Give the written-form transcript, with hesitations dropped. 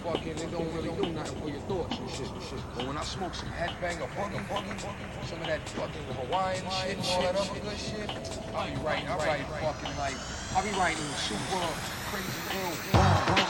fucking, it don't really do nothing for your thoughts and shit. But when I smoke some headbang or boogie, some of that fucking Hawaiian shit and all that other good shit, I be writing fucking like, I be writing super crazy ill